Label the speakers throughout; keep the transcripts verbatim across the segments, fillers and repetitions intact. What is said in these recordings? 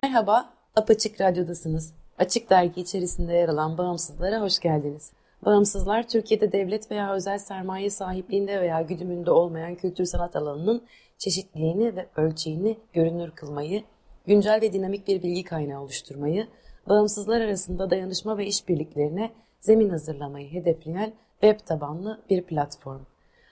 Speaker 1: Merhaba, Apaçık Radyo'dasınız. Açık Dergi içerisinde yer alan Bağımsızlar'a hoş geldiniz. Bağımsızlar, Türkiye'de devlet veya özel sermaye sahipliğinde veya güdümünde olmayan kültür sanat alanının çeşitliliğini ve ölçeğini görünür kılmayı, güncel ve dinamik bir bilgi kaynağı oluşturmayı, bağımsızlar arasında dayanışma ve işbirliklerine zemin hazırlamayı hedefleyen web tabanlı bir platform.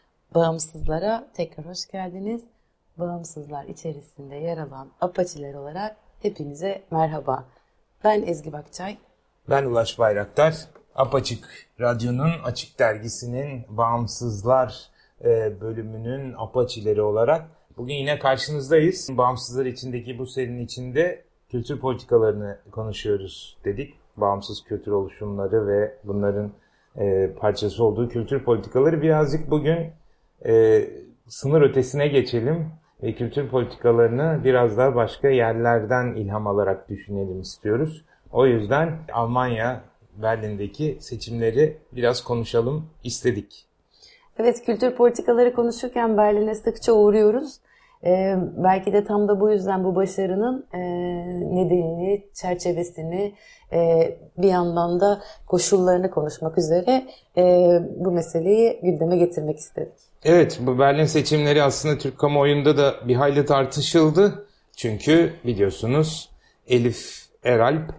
Speaker 1: Bağımsızlara tekrar hoş geldiniz. Bağımsızlar içerisinde yer alan Apaçiler olarak hepinize merhaba. Ben Ezgi Bakçay.
Speaker 2: Ben Ulaş Bayraktar. Apaçık Radyo'nun Açık Dergisi'nin Bağımsızlar bölümünün Apaçileri olarak bugün yine karşınızdayız. Bağımsızlar içindeki bu serinin içinde kültür politikalarını konuşuyoruz dedik. Bağımsız kültür oluşumları ve bunların parçası olduğu kültür politikaları. Birazcık bugün e, sınır ötesine geçelim ve kültür politikalarını biraz daha başka yerlerden ilham alarak düşünelim istiyoruz. O yüzden Almanya, Berlin'deki seçimleri biraz konuşalım istedik.
Speaker 1: Evet, kültür politikaları konuşurken Berlin'e sıkça uğruyoruz. Ee, belki de tam da bu yüzden bu başarının e, nedenini, çerçevesini, e, bir yandan da koşullarını konuşmak üzere e, bu meseleyi gündeme getirmek istedik.
Speaker 2: Evet, bu Berlin seçimleri aslında Türk kamuoyunda da bir hayli tartışıldı. Çünkü biliyorsunuz Elif Eralp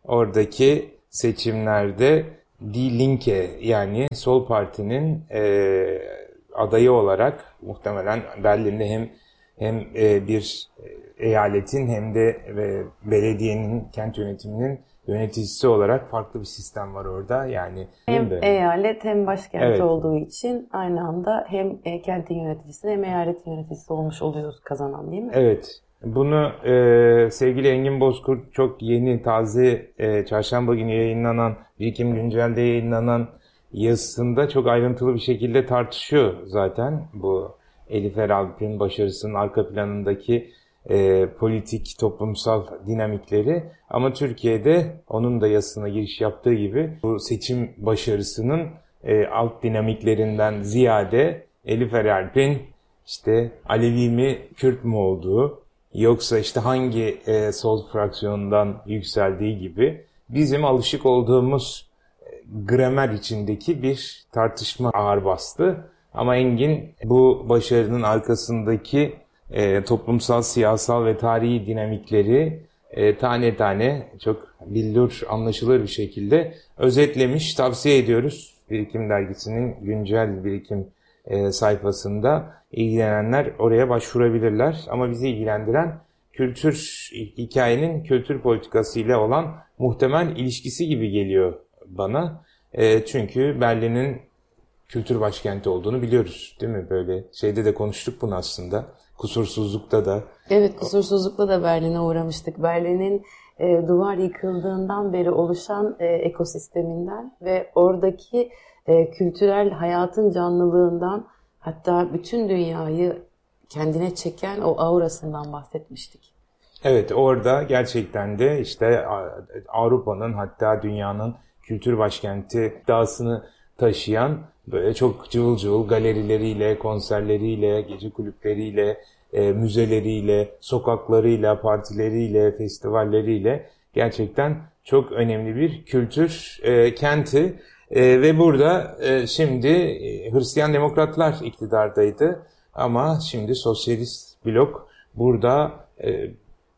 Speaker 2: oradaki seçimlerde Die Linke yani Sol Parti'nin e, adayı olarak muhtemelen Berlin'de hem hem e, bir eyaletin hem de e, belediyenin, kent yönetiminin yöneticisi olarak farklı bir sistem var orada. Yani
Speaker 1: hem eyalet hem başkent
Speaker 2: evet.
Speaker 1: olduğu için aynı anda hem e, kentin yöneticisi hem eyaletin yöneticisi olmuş oluyoruz kazanan, değil mi?
Speaker 2: Evet. Bunu e, sevgili Engin Bozkurt çok yeni, taze, e, çarşamba günü yayınlanan, Birikim Güncel'de yayınlanan yazısında çok ayrıntılı bir şekilde tartışıyor zaten bu Elif Eralp'in başarısının arka planındaki e, politik, toplumsal dinamikleri. Ama Türkiye'de onun da yazısına giriş yaptığı gibi bu seçim başarısının e, alt dinamiklerinden ziyade Elif Eralp'in işte Alevi mi, Kürt mü olduğu, yoksa işte hangi e, sol fraksiyondan yükseldiği gibi bizim alışık olduğumuz e, gramer içindeki bir tartışma ağır bastı. Ama Engin bu başarının arkasındaki e, toplumsal, siyasal ve tarihi dinamikleri e, tane tane çok billur, anlaşılır bir şekilde özetlemiş. Tavsiye ediyoruz. Birikim Dergisi'nin güncel birikim e, sayfasında ilgilenenler oraya başvurabilirler. Ama bizi ilgilendiren kültür hikayenin kültür politikasıyla olan muhtemel ilişkisi gibi geliyor bana. E, çünkü Berlin'in kültür başkenti olduğunu biliyoruz, değil mi? Böyle şeyde de konuştuk bunu aslında. Kusursuzlukta da.
Speaker 1: Evet, kusursuzlukla da Berlin'e uğramıştık. Berlin'in e, duvar yıkıldığından beri oluşan e, ekosisteminden ve oradaki e, kültürel hayatın canlılığından, hatta bütün dünyayı kendine çeken o aurasından bahsetmiştik.
Speaker 2: Evet, orada gerçekten de işte Avrupa'nın, hatta dünyanın kültür başkenti iddiasını taşıyan böyle çok cıvıl cıvıl galerileriyle, konserleriyle, gece kulüpleriyle, e, müzeleriyle, sokaklarıyla, partileriyle, festivalleriyle gerçekten çok önemli bir kültür e, kenti. E, ve burada e, şimdi e, Hristiyan Demokratlar iktidardaydı ama şimdi Sosyalist Blok burada e,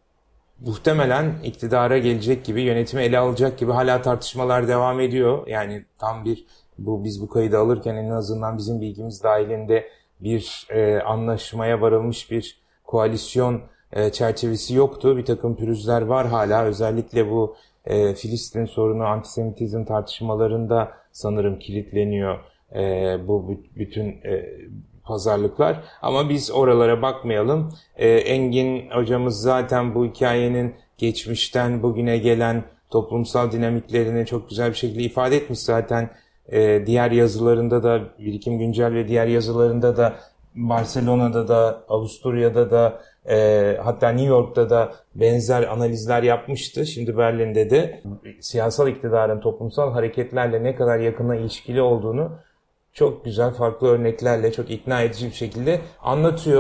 Speaker 2: muhtemelen iktidara gelecek gibi, yönetimi ele alacak gibi hala tartışmalar devam ediyor. Yani tam bir Bu biz bu kaydı alırken en azından bizim bilgimiz dahilinde bir e, anlaşmaya varılmış bir koalisyon e, çerçevesi yoktu. Bir takım pürüzler var hala. Özellikle bu e, Filistin sorunu, antisemitizm tartışmalarında sanırım kilitleniyor e, bu bütün e, pazarlıklar. Ama biz oralara bakmayalım. E, Engin hocamız zaten bu hikayenin geçmişten bugüne gelen toplumsal dinamiklerini çok güzel bir şekilde ifade etmiş zaten. Ee, diğer yazılarında da, Birikim Güncel ve diğer yazılarında da, Barcelona'da da, Avusturya'da da, e, hatta New York'ta da benzer analizler yapmıştı. Şimdi Berlin'de de siyasal iktidarın toplumsal hareketlerle ne kadar yakına ilişkili olduğunu çok güzel farklı örneklerle çok ikna edici bir şekilde anlatıyor.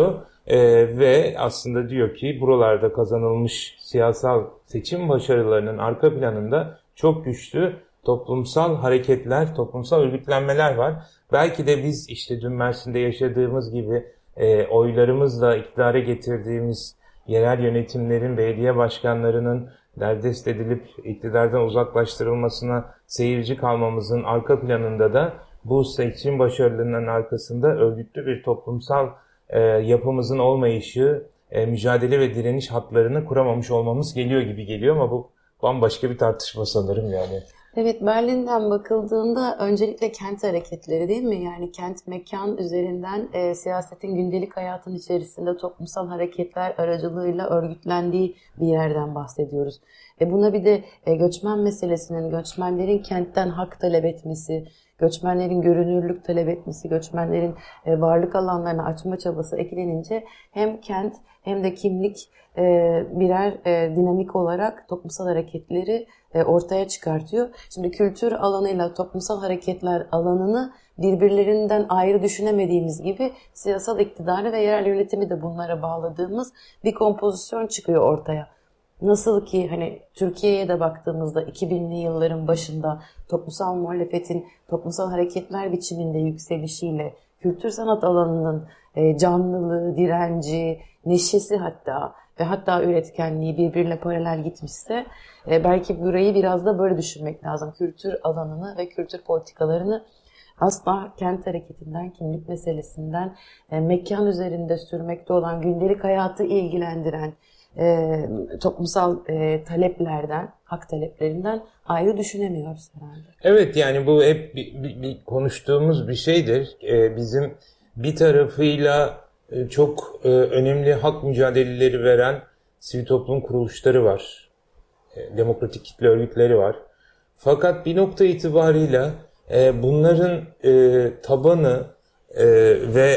Speaker 2: E, ve aslında diyor ki buralarda kazanılmış siyasal seçim başarılarının arka planında çok güçlü toplumsal hareketler, toplumsal örgütlenmeler var. Belki de biz işte dün Mersin'de yaşadığımız gibi e, oylarımızla iktidara getirdiğimiz yerel yönetimlerin, belediye başkanlarının derdest edilip iktidardan uzaklaştırılmasına seyirci kalmamızın arka planında da bu seçim başarılarının arkasında örgütlü bir toplumsal e, yapımızın olmayışı, e, mücadele ve direniş hatlarını kuramamış olmamız geliyor gibi geliyor ama bu bambaşka bir tartışma sanırım yani.
Speaker 1: Evet, Berlin'den bakıldığında öncelikle kent hareketleri değil mi? Yani kent mekan üzerinden e, siyasetin gündelik hayatın içerisinde toplumsal hareketler aracılığıyla örgütlendiği bir yerden bahsediyoruz. E, buna bir de e, göçmen meselesinin, göçmenlerin kentten hak talep etmesi, göçmenlerin görünürlük talep etmesi, göçmenlerin e, varlık alanlarını açma çabası eklenince hem kent hem de kimlik e, birer e, dinamik olarak toplumsal hareketleri e, ortaya çıkartıyor. Şimdi kültür alanıyla toplumsal hareketler alanını birbirlerinden ayrı düşünemediğimiz gibi siyasal iktidarı ve yerel yönetimi de bunlara bağladığımız bir kompozisyon çıkıyor ortaya. Nasıl ki hani Türkiye'ye de baktığımızda iki binli yılların başında toplumsal muhalefetin toplumsal hareketler biçiminde yükselişiyle kültür sanat alanının e, canlılığı, direnci, neşesi hatta ve hatta üretkenliği birbirine paralel gitmişse e, belki burayı biraz da böyle düşünmek lazım. Kültür alanını ve kültür politikalarını asla kent hareketinden, kimlik meselesinden, e, mekan üzerinde sürmekte olan gündelik hayatı ilgilendiren e, toplumsal e, taleplerden, hak taleplerinden ayrı düşünemiyoruz herhalde.
Speaker 2: Evet, yani bu hep bir, bir, bir konuştuğumuz bir şeydir. E, bizim bir tarafıyla e, çok e, önemli hak mücadeleleri veren sivil toplum kuruluşları var. E, demokratik kitle örgütleri var. Fakat bir nokta itibarıyla e, bunların e, tabanı e, ve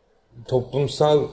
Speaker 2: toplumsal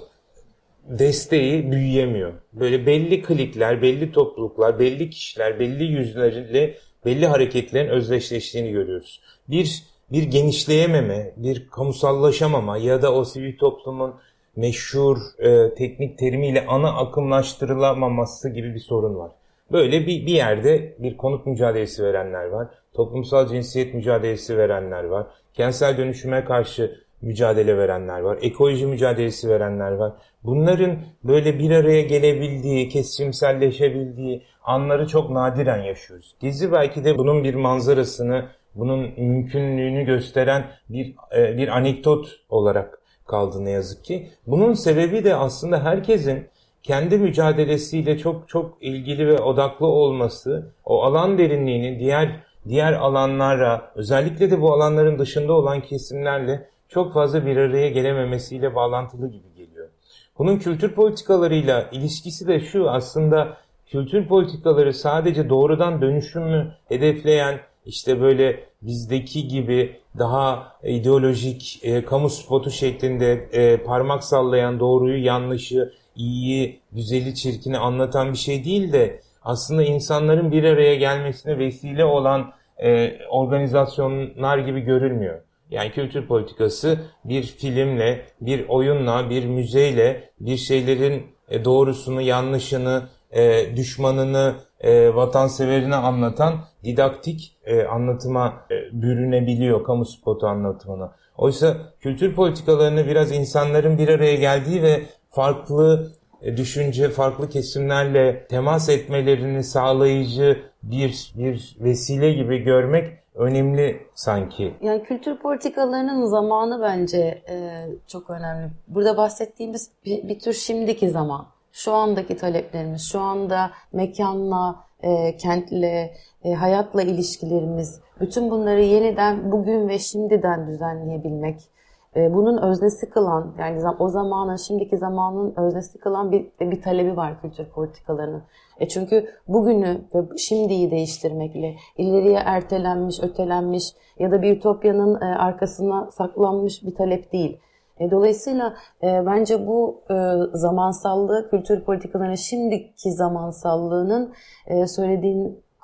Speaker 2: desteği büyüyemiyor. Böyle belli klikler, belli topluluklar, belli kişiler, belli yüzlerle belli hareketlerin özdeşleştiğini görüyoruz. Bir bir genişleyememe, bir kamusallaşamama ya da o sivil toplumun meşhur e, teknik terimiyle ana akımlaştırılamaması gibi bir sorun var. Böyle bir, bir yerde bir konut mücadelesi verenler var, toplumsal cinsiyet mücadelesi verenler var, kentsel dönüşüme karşı mücadele verenler var, ekoloji mücadelesi verenler var. Bunların böyle bir araya gelebildiği, kesişimselleşebildiği anları çok nadiren yaşıyoruz. Gezi belki de bunun bir manzarasını, bunun mümkünlüğünü gösteren bir e, bir anekdot olarak kaldı ne yazık ki. Bunun sebebi de aslında herkesin kendi mücadelesiyle çok çok ilgili ve odaklı olması, o alan derinliğinin diğer diğer alanlara, özellikle de bu alanların dışında olan kesimlerle çok fazla bir araya gelememesiyle bağlantılı gibi geliyor. Bunun kültür politikalarıyla ilişkisi de şu: aslında kültür politikaları sadece doğrudan dönüşümü hedefleyen, işte böyle bizdeki gibi daha ideolojik, e, kamu spotu şeklinde e, parmak sallayan, doğruyu, yanlışı, iyiyi, güzeli, çirkini anlatan bir şey değil de aslında insanların bir araya gelmesine vesile olan e, organizasyonlar gibi görülmüyor. Yani kültür politikası bir filmle, bir oyunla, bir müzeyle bir şeylerin doğrusunu, yanlışını, düşmanını, vatanseverini anlatan didaktik anlatıma bürünebiliyor, kamu spotu anlatımına. Oysa kültür politikalarını biraz insanların bir araya geldiği ve farklı düşünce, farklı kesimlerle temas etmelerini sağlayıcı bir bir vesile gibi görmek önemli sanki.
Speaker 1: Yani kültür politikalarının zamanı bence e, çok önemli. Burada bahsettiğimiz bir, bir tür şimdiki zaman. Şu andaki taleplerimiz, şu anda mekanla, e, kentle, e, hayatla ilişkilerimiz, bütün bunları yeniden bugün ve şimdiden düzenleyebilmek. E, bunun öznesi kılan, yani o zamanın, şimdiki zamanın öznesi kılan bir, bir talebi var kültür politikalarının. E çünkü bugünü ve şimdiyi değiştirmekle ileriye ertelenmiş, ötelenmiş ya da bir ütopyanın e, arkasına saklanmış bir talep değil. E, dolayısıyla e, bence bu e, zamansallığı, kültür politikalarının şimdiki zamansallığının e, söylediğin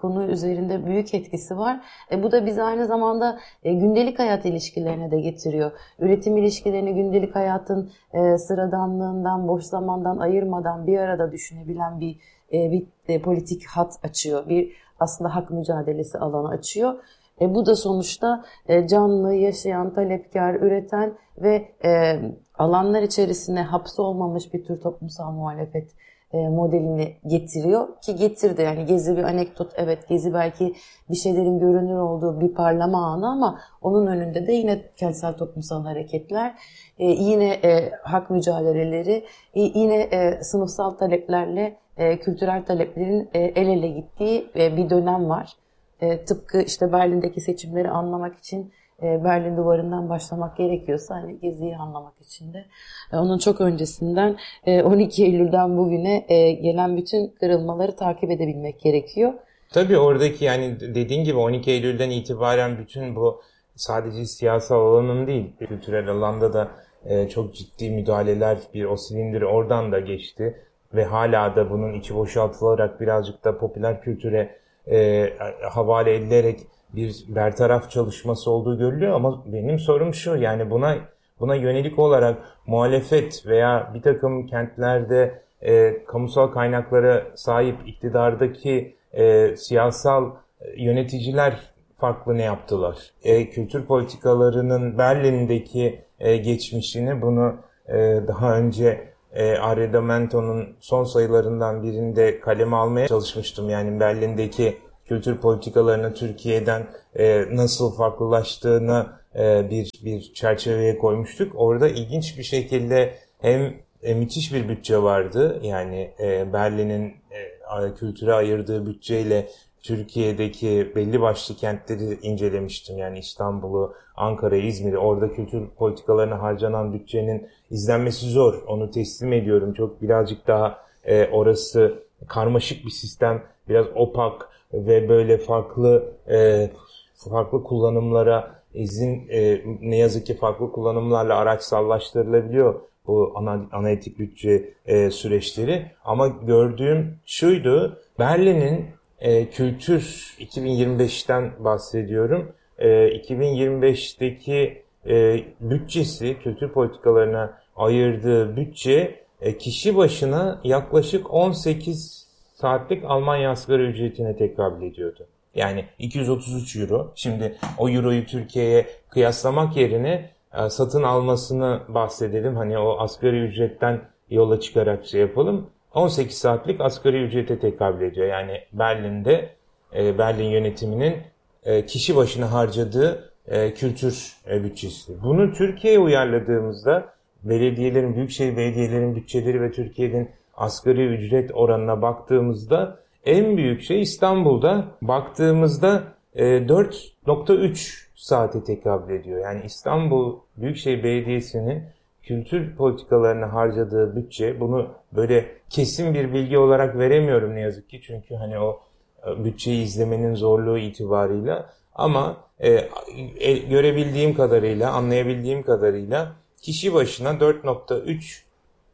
Speaker 1: konu üzerinde büyük etkisi var. E, bu da bizi aynı zamanda e, gündelik hayat ilişkilerine de getiriyor. Üretim ilişkilerini gündelik hayatın e, sıradanlığından, boş zamandan ayırmadan bir arada düşünebilen bir, e, bir e, politik hat açıyor. Bir aslında hak mücadelesi alanı açıyor. E, bu da sonuçta e, canlı, yaşayan, talepkar, üreten ve e, alanlar içerisine hapsolmamış bir tür toplumsal muhalefet e, modelini getiriyor ki getirdi. Yani Gezi bir anekdot, evet Gezi belki bir şeylerin görünür olduğu bir parlama anı ama onun önünde de yine kentsel toplumsal hareketler, e, yine e, hak mücadeleleri, e, yine e, sınıfsal taleplerle e, kültürel taleplerin e, el ele gittiği e, bir dönem var. E, tıpkı işte Berlin'deki seçimleri anlamak için e, Berlin Duvarı'ndan başlamak gerekiyorsa hani Gezi'yi anlamak için de e, onun çok öncesinden e, on iki Eylül'den bugüne e, gelen bütün kırılmaları takip edebilmek gerekiyor.
Speaker 2: Tabii oradaki yani dediğin gibi on iki Eylül'den itibaren bütün bu sadece siyasal alanın değil, kültürel alanda da e, çok ciddi müdahaleler, bir o silindir oradan da geçti ve hala da bunun içi boşaltılarak birazcık da popüler kültüre e, havale edilerek bir bertaraf çalışması olduğu görülüyor ama benim sorum şu, yani buna buna yönelik olarak muhalefet veya bir takım kentlerde e, kamusal kaynaklara sahip iktidardaki e, siyasal yöneticiler farklı ne yaptılar? E, kültür politikalarının Berlin'deki e, geçmişini bunu e, daha önce e, Arredamento'nun son sayılarından birinde kaleme almaya çalışmıştım. Yani Berlin'deki kültür politikalarını Türkiye'den e, nasıl farklılaştığını e, bir bir çerçeveye koymuştuk. Orada ilginç bir şekilde hem e, müthiş bir bütçe vardı. Yani e, Berlin'in e, kültüre ayırdığı bütçeyle Türkiye'deki belli başlı kentleri incelemiştim. Yani İstanbul'u, Ankara'yı, İzmir'i. Orada kültür politikalarına harcanan bütçenin izlenmesi zor. Onu teslim ediyorum. Çok birazcık daha e, orası karmaşık bir sistem. Biraz opak ve böyle farklı e, farklı kullanımlara izin e, ne yazık ki farklı kullanımlarla araçsallaştırılabiliyor bu ana, analitik bütçe e, süreçleri. Ama gördüğüm şuydu, Berlin'in e, kültür iki bin yirmi beşten bahsediyorum. E, iki bin yirmi beşteki e, bütçesi, kültür politikalarına ayırdığı bütçe e, kişi başına yaklaşık on sekiz saatlik Almanya asgari ücretine tekabül ediyordu. Yani iki yüz otuz üç euro. Şimdi o euroyu Türkiye'ye kıyaslamak yerine e, satın almasını bahsedelim. Hani o asgari ücretten yola çıkarak şey yapalım. on sekiz saatlik asgari ücrete tekabül ediyor. Yani Berlin'de e, Berlin yönetiminin e, kişi başına harcadığı e, kültür e, bütçesi. Bunu Türkiye'ye uyarladığımızda belediyelerin, büyükşehir belediyelerin bütçeleri ve Türkiye'nin asgari ücret oranına baktığımızda en büyük şey İstanbul'da baktığımızda e, dört nokta üç saate tekabül ediyor. Yani İstanbul Büyükşehir Belediyesi'nin kültür politikalarına harcadığı bütçe, bunu böyle kesin bir bilgi olarak veremiyorum ne yazık ki. Çünkü hani o bütçeyi izlemenin zorluğu itibarıyla, ama e, e, görebildiğim kadarıyla, anlayabildiğim kadarıyla kişi başına dört nokta üç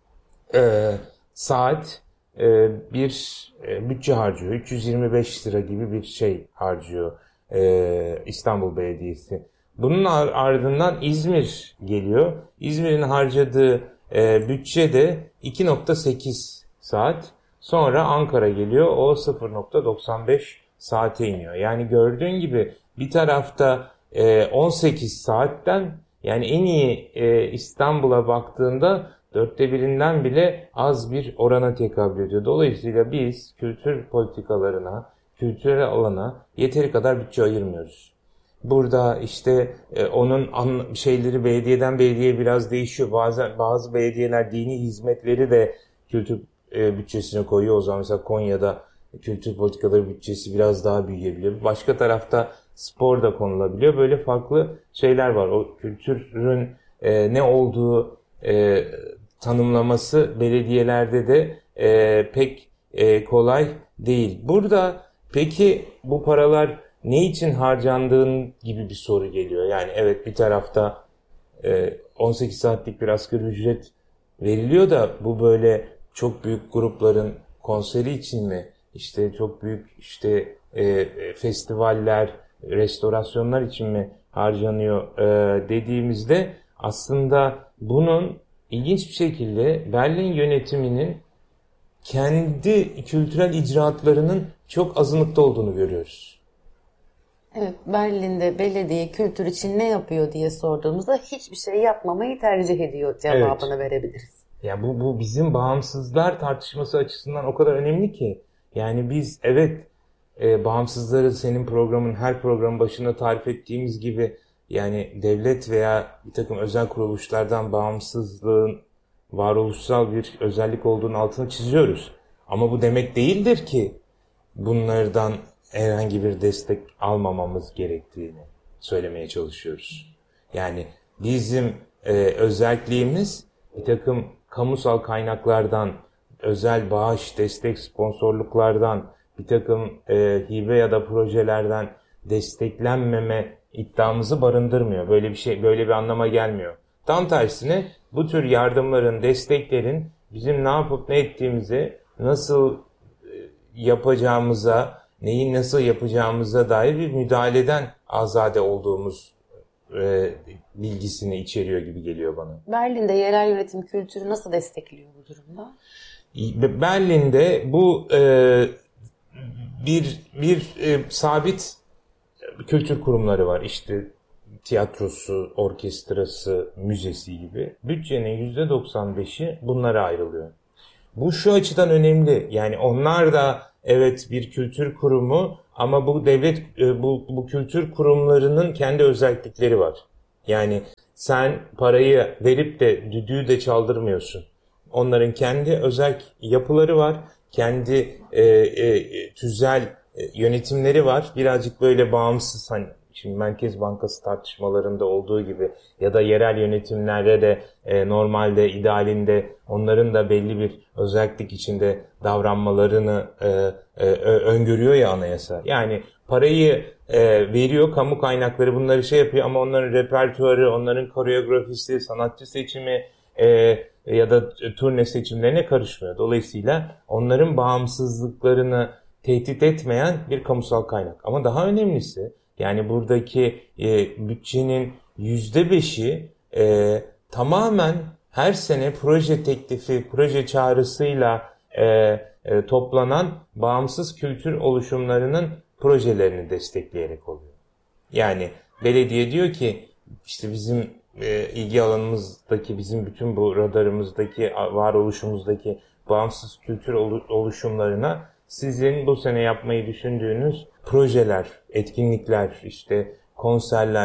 Speaker 2: e, saat e, bir e, bütçe harcıyor. üç yüz yirmi beş lira gibi bir şey harcıyor e, İstanbul Belediyesi. Bunun ardından İzmir geliyor. İzmir'in harcadığı e, bütçe de iki nokta sekiz saat. Sonra Ankara geliyor. O sıfır nokta doksan beş saate iniyor. Yani gördüğün gibi bir tarafta e, on sekiz saatten, yani en iyi e, İstanbul'a baktığında dörtte birinden bile az bir orana tekabül ediyor. Dolayısıyla biz kültür politikalarına, kültürel alana yeteri kadar bütçe ayırmıyoruz. Burada işte e, onun an, şeyleri belediyeden belediyeye biraz değişiyor. Bazı bazı belediyeler dini hizmetleri de kültür e, bütçesine koyuyor. O zaman mesela Konya'da kültür politikaları bütçesi biraz daha büyüyebiliyor. Başka tarafta spor da konulabiliyor. Böyle farklı şeyler var. O kültürün e, ne olduğu e, tanımlaması belediyelerde de e, pek e, kolay değil. Burada peki bu paralar ne için harcandığın gibi bir soru geliyor. Yani evet, bir tarafta e, on sekiz saatlik bir asgari ücret veriliyor da bu böyle çok büyük grupların konseri için mi? İşte çok büyük işte e, festivaller, restorasyonlar için mi harcanıyor e, dediğimizde aslında bunun ilginç bir şekilde Berlin yönetiminin kendi kültürel icraatlarının çok azınlıkta olduğunu görüyoruz.
Speaker 1: Evet, Berlin'de belediye kültür için ne yapıyor diye sorduğumuzda hiçbir şey yapmamayı tercih ediyor cevabını evet. verebiliriz.
Speaker 2: Ya bu bu bizim bağımsızlar tartışması açısından o kadar önemli ki. Yani biz evet e, bağımsızları senin programın her programın başında tarif ettiğimiz gibi yani devlet veya bir takım özel kuruluşlardan bağımsızlığın varoluşsal bir özellik olduğunu altını çiziyoruz. Ama bu demek değildir ki bunlardan herhangi bir destek almamamız gerektiğini söylemeye çalışıyoruz. Yani bizim e, özelliğimiz bir takım kamusal kaynaklardan, özel bağış, destek, sponsorluklardan, bir takım e, hibe ya da projelerden desteklenmeme iddiamızı barındırmıyor. Böyle bir şey, böyle bir anlama gelmiyor. Tam tersine bu tür yardımların, desteklerin bizim ne yapıp ne ettiğimize, nasıl yapacağımıza, neyi nasıl yapacağımıza dair bir müdahaleden azade olduğumuz e, bilgisini içeriyor gibi geliyor bana.
Speaker 1: Berlin'de yerel yönetim kültürü nasıl destekliyor bu durumda?
Speaker 2: Berlin'de bu e, bir bir e, sabit kültür kurumları var. İşte tiyatrosu, orkestrası, müzesi gibi. Bütçenin yüzde doksan beşi bunlara ayrılıyor. Bu şu açıdan önemli. Yani onlar da evet bir kültür kurumu ama bu devlet bu bu kültür kurumlarının kendi özellikleri var. Yani sen parayı verip de düdüğü de çaldırmıyorsun. Onların kendi özel yapıları var. Kendi e, e, tüzel e, yönetimleri var. Birazcık böyle bağımsız, hani şimdi Merkez Bankası tartışmalarında olduğu gibi ya da yerel yönetimlerde de e, normalde, idealinde onların da belli bir özellik içinde davranmalarını e, e, öngörüyor ya anayasa. Yani parayı e, veriyor, kamu kaynakları bunları şey yapıyor ama onların repertuarı, onların koreografisi, sanatçı seçimi e, ya da turne seçimlerine karışmıyor. Dolayısıyla onların bağımsızlıklarını tehdit etmeyen bir kamusal kaynak. Ama daha önemlisi, yani buradaki e, bütçenin yüzde beşi e, tamamen her sene proje teklifi, proje çağrısıyla e, e, toplanan bağımsız kültür oluşumlarının projelerini destekleyerek oluyor. Yani belediye diyor ki işte bizim e, ilgi alanımızdaki, bizim bütün bu radarımızdaki, varoluşumuzdaki bağımsız kültür oluşumlarına sizin bu sene yapmayı düşündüğünüz projeler, etkinlikler, işte konserler,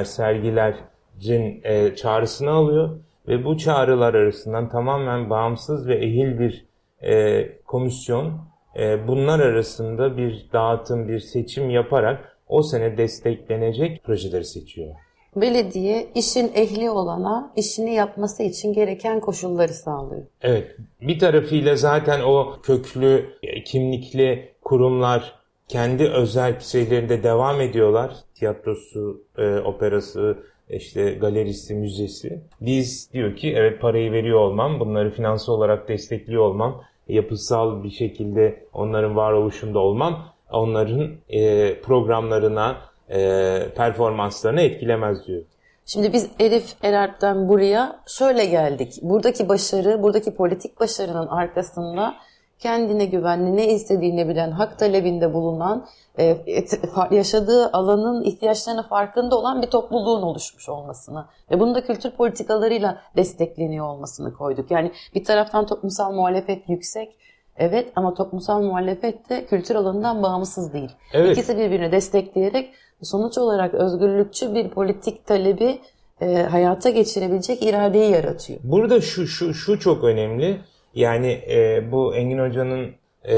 Speaker 2: sergilerin e, çağrısını alıyor ve bu çağrılar arasından tamamen bağımsız ve ehil bir e, komisyon e, bunlar arasında bir dağıtım, bir seçim yaparak o sene desteklenecek projeleri seçiyor.
Speaker 1: Belediye işin ehli olana işini yapması için gereken koşulları sağlıyor.
Speaker 2: Evet. Bir tarafıyla zaten o köklü, kimlikli kurumlar kendi özel şeylerinde devam ediyorlar. Tiyatrosu, e, operası, işte galerisi, müzesi. Biz diyor ki evet parayı veriyor olmam, bunları finansal olarak destekliyor olmam, yapısal bir şekilde onların varoluşunda olmam, onların e, programlarına, E, performanslarını etkilemez diyor.
Speaker 1: Şimdi biz Elif Erert'ten buraya şöyle geldik. Buradaki başarı, buradaki politik başarının arkasında kendine güvenli, ne istediğini bilen, hak talebinde bulunan, e, et, yaşadığı alanın ihtiyaçlarına farkında olan bir topluluğun oluşmuş olmasını ve bunun da kültür politikalarıyla destekleniyor olmasını koyduk. Yani bir taraftan toplumsal muhalefet yüksek, evet, ama toplumsal muhalefet de kültür alanından bağımsız değil. Evet. İkisi birbirini destekleyerek sonuç olarak özgürlükçü bir politik talebi e, hayata geçirebilecek iradeyi yaratıyor.
Speaker 2: Burada şu şu şu çok önemli. Yani e, bu Engin Hoca'nın e,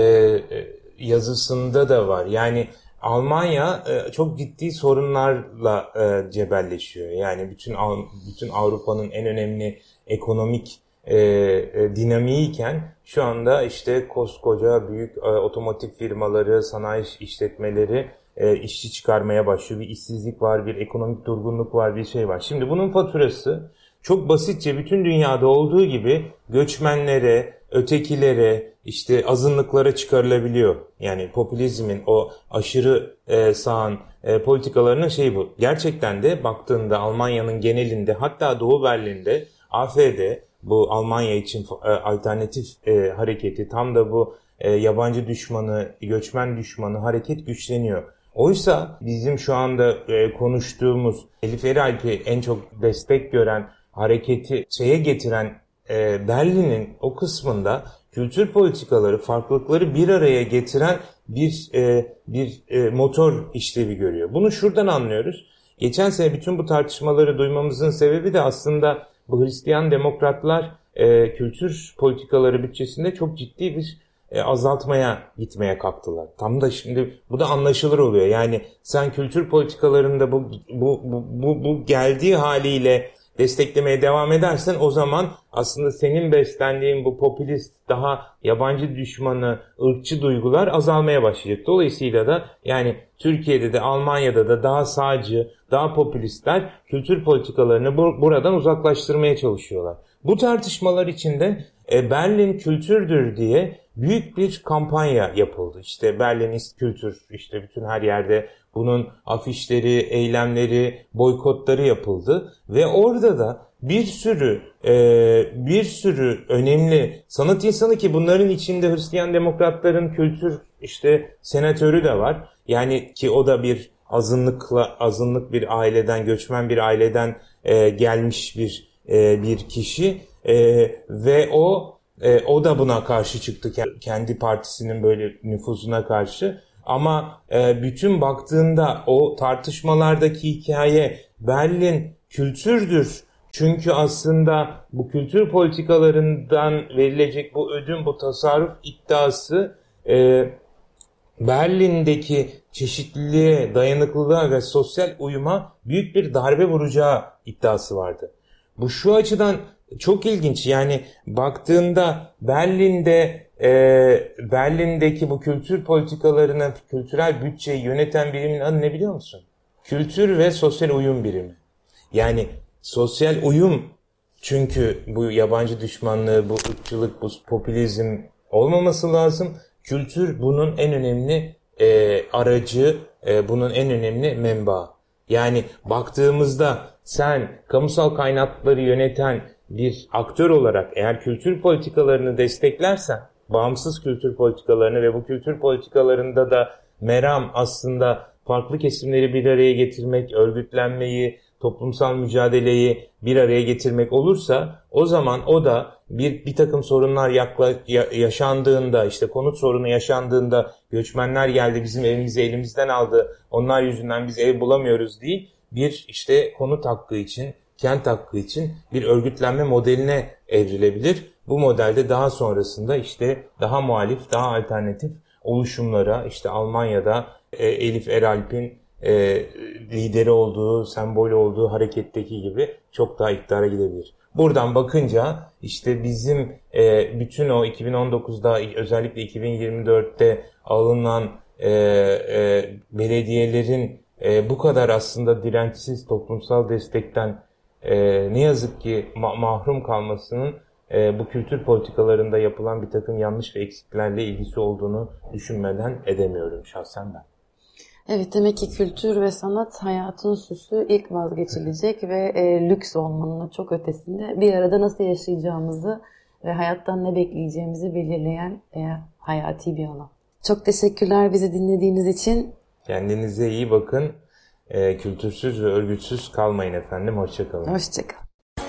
Speaker 2: yazısında da var. Yani Almanya e, çok ciddi sorunlarla e, cebelleşiyor. Yani bütün bütün Avrupa'nın en önemli ekonomik E, e, dinamiğiyken şu anda işte koskoca büyük e, otomotiv firmaları, sanayi işletmeleri e, işçi çıkarmaya başlıyor. Bir işsizlik var, bir ekonomik durgunluk var, bir şey var. Şimdi bunun faturası çok basitçe bütün dünyada olduğu gibi göçmenlere, ötekilere, işte azınlıklara çıkarılabiliyor. Yani popülizmin o aşırı e, sağın e, politikalarının şeyi bu. Gerçekten de baktığında Almanya'nın genelinde, hatta Doğu Berlin'de A F D, bu Almanya için e, alternatif e, hareketi, tam da bu e, yabancı düşmanı, göçmen düşmanı hareket güçleniyor. Oysa bizim şu anda e, konuştuğumuz Elif Eralp'i en çok destek gören, hareketi şeye getiren e, Berlin'in o kısmında kültür politikaları, farklılıkları bir araya getiren bir e, bir e, motor işlevi görüyor. Bunu şuradan anlıyoruz. Geçen sene bütün bu tartışmaları duymamızın sebebi de aslında bu Hristiyan demokratlar e, kültür politikaları bütçesinde çok ciddi bir e, azaltmaya gitmeye kalktılar. Tam da şimdi bu da anlaşılır oluyor. Yani sen kültür politikalarında bu bu bu bu, bu geldiği haliyle desteklemeye devam edersen, o zaman aslında senin beslendiğin bu popülist, daha yabancı düşmanı, ırkçı duygular azalmaya başlayacak. Dolayısıyla da yani Türkiye'de de Almanya'da da daha sağcı, daha popülistler kültür politikalarını bu, buradan uzaklaştırmaya çalışıyorlar. Bu tartışmalar içinde e, Berlin kültürdür diye büyük bir kampanya yapıldı. İşte Berlinist kültür, işte bütün her yerde bunun afişleri, eylemleri, boykotları yapıldı ve orada da bir sürü e, bir sürü önemli sanat insanı, ki bunların içinde Hristiyan demokratların kültür işte senatörü de var. Yani ki o da bir azınlıkla azınlık bir aileden, göçmen bir aileden e, gelmiş bir e, bir kişi e, ve o e, o da buna karşı çıktı, kendi partisinin böyle nüfuzuna karşı. Ama e, bütün baktığında o tartışmalardaki hikaye Berlin kültürdür. Çünkü aslında bu kültür politikalarından verilecek bu ödün, bu tasarruf iddiası e, Berlin'deki çeşitliliğe, dayanıklılığa ve sosyal uyuma büyük bir darbe vuracağı iddiası vardı. Bu şu açıdan çok ilginç. Yani baktığında Berlin'de e, Berlin'deki bu kültür politikalarını, kültürel bütçeyi yöneten birimin adı ne biliyor musun? Kültür ve Sosyal Uyum Birimi. Yani sosyal uyum, çünkü bu yabancı düşmanlığı, bu ırkçılık, bu popülizm olmaması lazım. Kültür bunun en önemli e, aracı, e, bunun en önemli menbaı. Yani baktığımızda sen kamusal kaynakları yöneten bir aktör olarak eğer kültür politikalarını desteklersen, bağımsız kültür politikalarını ve bu kültür politikalarında da meram aslında farklı kesimleri bir araya getirmek, örgütlenmeyi, toplumsal mücadeleyi bir araya getirmek olursa, o zaman o da bir bir takım sorunlar yakla, yaşandığında, işte konut sorunu yaşandığında, göçmenler geldi bizim evimizi elimizden aldı, onlar yüzünden biz ev bulamıyoruz değil, bir işte konut hakkı için, kent hakkı için bir örgütlenme modeline evrilebilir. Bu modelde daha sonrasında işte daha muhalif, daha alternatif oluşumlara, işte Almanya'da e, Elif Eralp'in e, lideri olduğu, sembolü olduğu hareketteki gibi çok daha iktidara gidebilir. Buradan bakınca işte bizim e, bütün o iki bin on dokuzda, özellikle iki bin yirmi dörtte alınan e, e, belediyelerin e, bu kadar aslında dirençsiz toplumsal destekten e, ne yazık ki ma- mahrum kalmasının e, bu kültür politikalarında yapılan bir takım yanlış ve eksiklerle ilgisi olduğunu düşünmeden edemiyorum şahsen ben.
Speaker 1: Evet, demek ki kültür ve sanat hayatın süsü, ilk vazgeçilecek ve e, lüks olmanın çok ötesinde bir arada nasıl yaşayacağımızı ve hayattan ne bekleyeceğimizi belirleyen e, hayati bir alan. Çok teşekkürler bizi dinlediğiniz için.
Speaker 2: Kendinize iyi bakın. E, kültürsüz ve örgütsüz kalmayın efendim. Hoşçakalın.
Speaker 1: Hoşçakalın.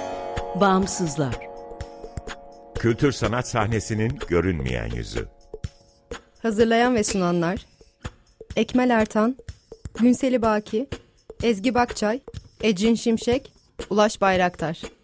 Speaker 3: Bağımsızlar.
Speaker 4: Kültür sanat sahnesinin görünmeyen yüzü.
Speaker 5: Hazırlayan ve sunanlar Ekmel Ertan, Günseli Baki, Ezgi Bakçay, Ecrin Şimşek, Ulaş Bayraktar.